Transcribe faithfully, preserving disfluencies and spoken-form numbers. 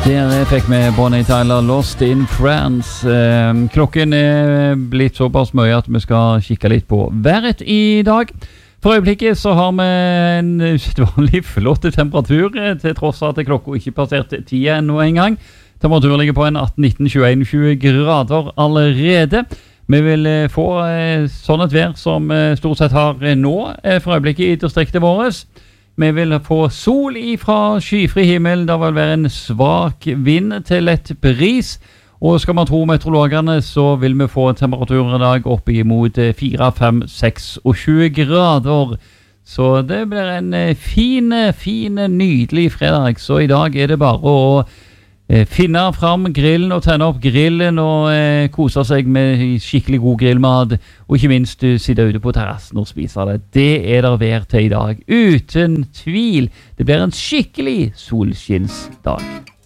Der fikk vi Bonnie Tyler, Lost in France. Eh, klokken er blitt såpass mye at vi skal kikke litt på været i dag. For øyeblikket så har vi en usedvanlig flott temperatur, til tross av at klokka ikke passert ti ennå en gang. Temperaturen ligger på en atten, nitten, tjueen, tjue grader allerede. Vi vil få eh, sånn et vær som eh, stort sett har nå, eh, for øyeblikket i distriktet vårt. Vi vil få sol ifra skyfri himmel, det vil være en svak vind til lett bris, og skal man tro meteorologene så vil vi få temperaturen i dag opp imot fire, fem, seks og tjue grader. Så det blir en fin, fin, nydelig fredag, så i dag er det bare å eh, finne fram grillen og tenne opp grillen og eh, kose seg med skikkelig god grillmat, og ikke minst uh, sitte ute på terrassen og spise det. Det er der vær til i dag, uten tvil. Det blir en skikkelig solskinnsdag.